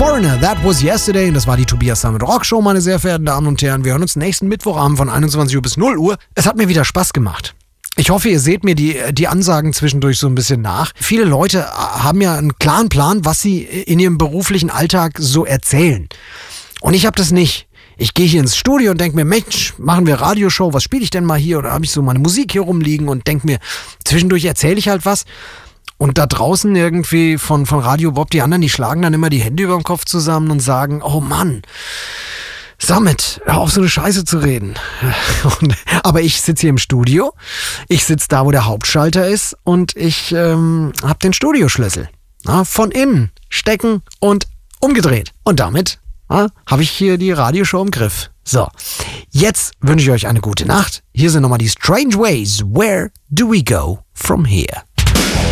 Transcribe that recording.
Foreigner, That Was Yesterday. Und das war die Tobias Sammet Rock Show, meine sehr verehrten Damen und Herren. Wir hören uns nächsten Mittwochabend von 21 Uhr bis 0 Uhr. Es hat mir wieder Spaß gemacht. Ich hoffe, ihr seht mir die Ansagen zwischendurch so ein bisschen nach. Viele Leute haben ja einen klaren Plan, was sie in ihrem beruflichen Alltag so erzählen. Und ich habe das nicht. Ich gehe hier ins Studio und denke mir, Mensch, machen wir Radioshow, was spiele ich denn mal hier? Oder habe ich so meine Musik hier rumliegen und denke mir, zwischendurch erzähle ich halt was. Und da draußen irgendwie von Radio Bob, die anderen, die schlagen dann immer die Hände über den Kopf zusammen und sagen, oh Mann, Sammet, hör auf so eine Scheiße zu reden. Aber ich sitze hier im Studio, ich sitze da, wo der Hauptschalter ist und ich habe den Studioschlüssel. Von innen stecken und umgedreht. Und damit habe ich hier die Radioshow im Griff. So, jetzt wünsche ich euch eine gute Nacht. Hier sind nochmal die Strange Ways. Where do we go from here?